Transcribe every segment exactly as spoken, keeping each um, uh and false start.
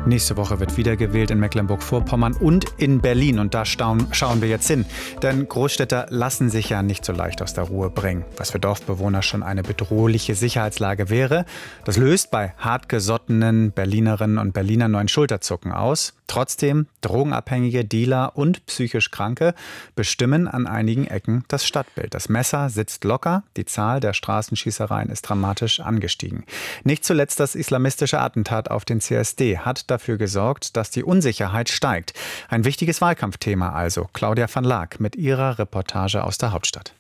Nächste Woche wird wieder gewählt in Mecklenburg-Vorpommern und in Berlin. Und da schauen, schauen wir jetzt hin. Denn Großstädter lassen sich ja nicht so leicht aus der Ruhe bringen. Was für Dorfbewohner schon eine bedrohliche Sicherheitslage wäre, das löst bei hartgesottenen Berlinerinnen und Berlinern nur ein Schulterzucken aus. Trotzdem, drogenabhängige, Dealer und psychisch Kranke bestimmen an einigen Ecken das Stadtbild. Das Messer sitzt locker, die Zahl der Straßenschießereien ist dramatisch angestiegen. Nicht zuletzt das islamistische Attentat auf den C S D hat dafür gesorgt, dass die Unsicherheit steigt. Ein wichtiges Wahlkampfthema also. Claudia van Laak mit ihrer Reportage aus der Hauptstadt.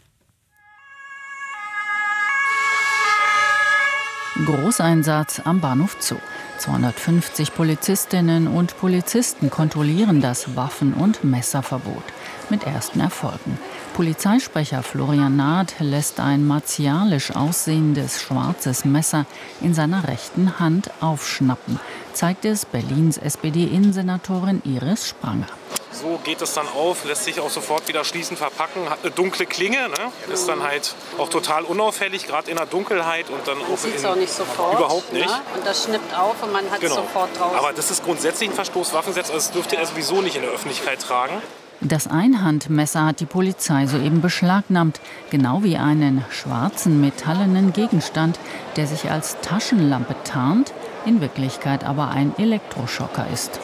Großeinsatz am Bahnhof Zoo. zweihundertfünfzig Polizistinnen und Polizisten kontrollieren das Waffen- und Messerverbot. Mit ersten Erfolgen. Polizeisprecher Florian Naht lässt ein martialisch aussehendes schwarzes Messer in seiner rechten Hand aufschnappen, zeigt es Berlins S P D-Innensenatorin Iris Spranger. So geht es dann auf, lässt sich auch sofort wieder schließend verpacken, hat eine dunkle Klinge, ne? Ist dann halt auch total unauffällig, gerade in der Dunkelheit und dann man sieht es auch nicht sofort. Überhaupt nicht. Ne? Und das schnippt auf und man hat es genau. sofort draußen. Aber das ist grundsätzlich ein Verstoß Waffengesetz, also das dürfte er sowieso nicht in der Öffentlichkeit tragen. Das Einhandmesser hat die Polizei soeben beschlagnahmt, genau wie einen schwarzen metallenen Gegenstand, der sich als Taschenlampe tarnt, in Wirklichkeit aber ein Elektroschocker ist.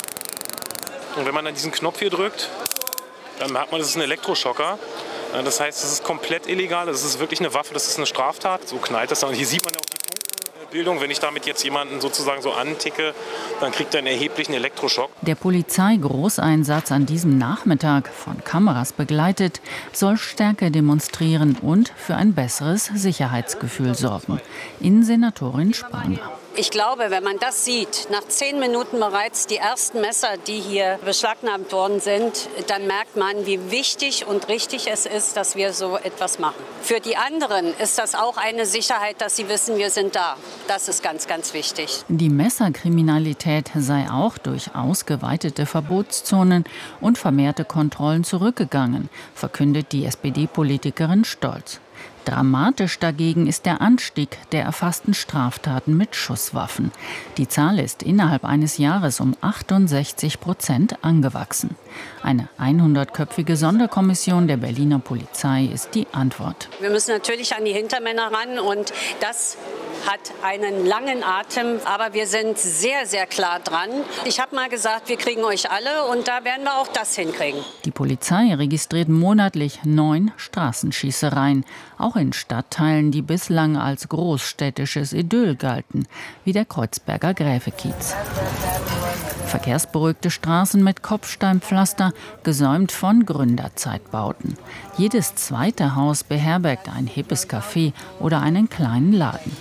Und wenn man dann diesen Knopf hier drückt, dann merkt man, das ist ein Elektroschocker. Das heißt, das ist komplett illegal, das ist wirklich eine Waffe, das ist eine Straftat. So knallt das dann. Und hier sieht man ja auch die Punktenbildung. Wenn ich damit jetzt jemanden sozusagen so anticke, dann kriegt er einen erheblichen Elektroschock. Der Polizeigroßeinsatz an diesem Nachmittag, von Kameras begleitet, soll Stärke demonstrieren und für ein besseres Sicherheitsgefühl sorgen. Innensenatorin Spranger. Ich glaube, wenn man das sieht, nach zehn Minuten bereits die ersten Messer, die hier beschlagnahmt worden sind, dann merkt man, wie wichtig und richtig es ist, dass wir so etwas machen. Für die anderen ist das auch eine Sicherheit, dass sie wissen, wir sind da. Das ist ganz, ganz wichtig. Die Messerkriminalität sei auch durch ausgeweitete Verbotszonen und vermehrte Kontrollen zurückgegangen, verkündet die S P D-Politikerin stolz. Dramatisch dagegen ist der Anstieg der erfassten Straftaten mit Schusswaffen. Die Zahl ist innerhalb eines Jahres um achtundsechzig Prozent angewachsen. Eine hundertköpfige Sonderkommission der Berliner Polizei ist die Antwort. Wir müssen natürlich an die Hintermänner ran und das hat einen langen Atem, aber wir sind sehr, sehr klar dran. Ich habe mal gesagt, wir kriegen euch alle und da werden wir auch das hinkriegen. Die Polizei registriert monatlich neun Straßenschießereien, auch in Stadtteilen, die bislang als großstädtisches Idyll galten, wie der Kreuzberger Gräfekiez. Verkehrsberuhigte Straßen mit Kopfsteinpflaster, gesäumt von Gründerzeitbauten. Jedes zweite Haus beherbergt ein hippes Café oder einen kleinen Laden.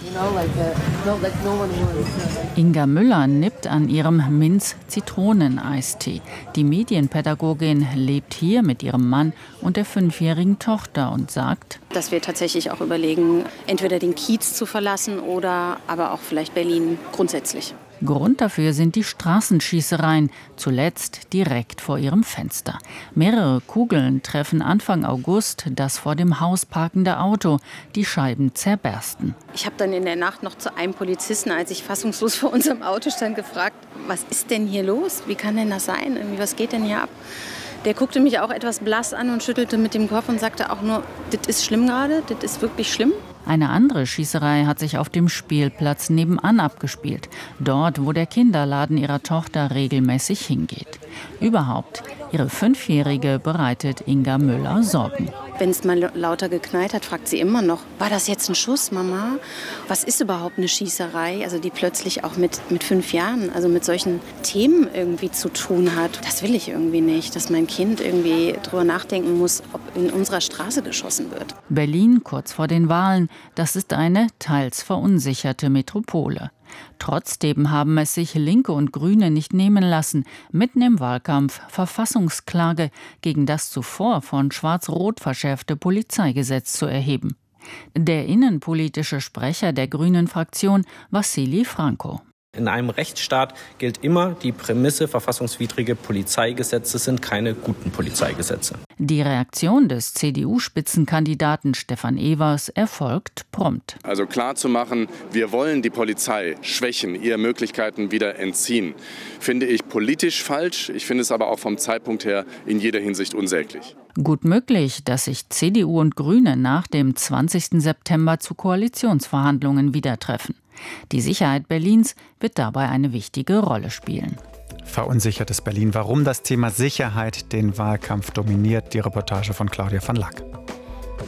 Inga Müller nippt an ihrem Minz-Zitronen-Eistee. Die Medienpädagogin lebt hier mit ihrem Mann und der fünfjährigen Tochter und sagt, dass wir tatsächlich auch überlegen, entweder den Kiez zu verlassen oder aber auch vielleicht Berlin grundsätzlich. Grund dafür sind die Straßenschießereien, zuletzt direkt vor ihrem Fenster. Mehrere Kugeln treffen Anfang August das vor dem Haus parkende Auto. Die Scheiben zerbersten. Ich habe dann in der Nacht noch zu einem Polizisten, als ich fassungslos vor unserem Auto stand, gefragt, was ist denn hier los? Wie kann denn das sein? Irgendwie, was geht denn hier ab? Der guckte mich auch etwas blass an und schüttelte mit dem Kopf und sagte auch nur, das ist schlimm gerade, das ist wirklich schlimm. Eine andere Schießerei hat sich auf dem Spielplatz nebenan abgespielt, dort, wo der Kinderladen ihrer Tochter regelmäßig hingeht. Überhaupt, ihre Fünfjährige bereitet Inga Müller Sorgen. Wenn es mal lauter geknallt hat, fragt sie immer noch, war das jetzt ein Schuss, Mama? Was ist überhaupt eine Schießerei? Also die plötzlich auch mit, mit fünf Jahren, also mit solchen Themen irgendwie zu tun hat. Das will ich irgendwie nicht, dass mein Kind irgendwie drüber nachdenken muss, ob in unserer Straße geschossen wird. Berlin kurz vor den Wahlen, das ist eine teils verunsicherte Metropole. Trotzdem haben es sich Linke und Grüne nicht nehmen lassen, mitten im Wahlkampf Verfassungsklage gegen das zuvor von Schwarz-Rot verschärfte Polizeigesetz zu erheben. Der innenpolitische Sprecher der Grünen-Fraktion, Wassili Franco. In einem Rechtsstaat gilt immer die Prämisse, verfassungswidrige Polizeigesetze sind keine guten Polizeigesetze. Die Reaktion des C D U-Spitzenkandidaten Stefan Evers erfolgt prompt. Also klar zu machen, wir wollen die Polizei schwächen, ihr Möglichkeiten wieder entziehen, finde ich politisch falsch. Ich finde es aber auch vom Zeitpunkt her in jeder Hinsicht unsäglich. Gut möglich, dass sich C D U und Grüne nach dem zwanzigsten September zu Koalitionsverhandlungen wieder treffen. Die Sicherheit Berlins wird dabei eine wichtige Rolle spielen. Verunsichertes Berlin. Warum das Thema Sicherheit den Wahlkampf dominiert, die Reportage von Claudia van Lack.